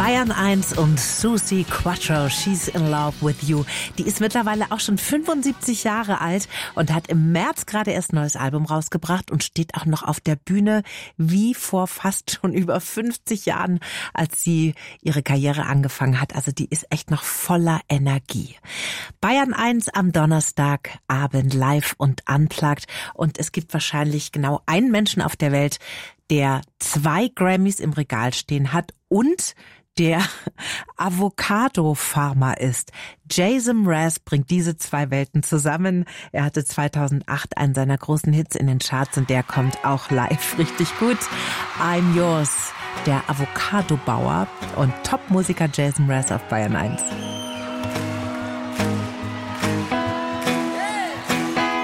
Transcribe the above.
Bayern 1 und Suzi Quatro, She's in Love with You. Die ist mittlerweile auch schon 75 Jahre alt und hat im März gerade erst ein neues Album rausgebracht und steht auch noch auf der Bühne wie vor fast schon über 50 Jahren, als sie ihre Karriere angefangen hat. Also die ist echt noch voller Energie. Bayern 1 am Donnerstagabend live und unplugged. Und es gibt wahrscheinlich genau einen Menschen auf der Welt, der 2 Grammys im Regal stehen hat und der Avocado-Farmer ist. Jason Mraz bringt diese 2 Welten zusammen. Er hatte 2008 einen seiner großen Hits in den Charts und der kommt auch live richtig gut. I'm Yours, der Avocado-Bauer und Top-Musiker Jason Mraz auf Bayern 1.